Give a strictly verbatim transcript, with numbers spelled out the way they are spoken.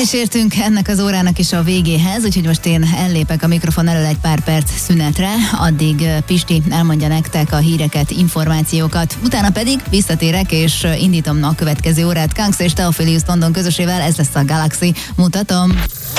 is értünk ennek az órának is a végéhez, úgyhogy most én ellépek a mikrofon elől egy pár perc szünetre, addig Pisti elmondja nektek a híreket, információkat, utána pedig visszatérek és indítom a következő órát Kanx és Theophilus London közösével, ez lesz a Galaxy, mutatom.